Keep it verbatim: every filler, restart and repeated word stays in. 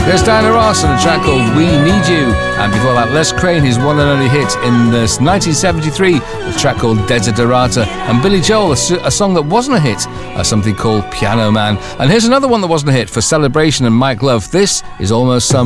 There's Diana Ross and a track called We Need You. And before that, Les Crane, his one and only hit in this nineteen seventy-three, a track called Desiderata. And Billy Joel, a, a song that wasn't a hit, uh, something called Piano Man. And here's another one that wasn't a hit for Celebration and Mike Love. This is Almost Summer.